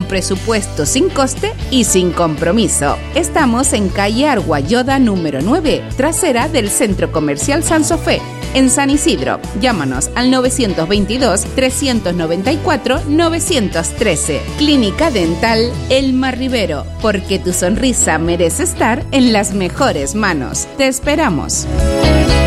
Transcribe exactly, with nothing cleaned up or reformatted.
presupuesto sin coste y sin compromiso. Estamos en calle Arguayoda número nueve, trasera del Centro Comercial San Sofé, en San Isidro. Llámanos al novecientos veintidós, trescientos noventa y cuatro, novecientos trece. Clínica Dental Elma Rivero, porque tu sonrisa merece estar en las mejores manos. Te esperamos.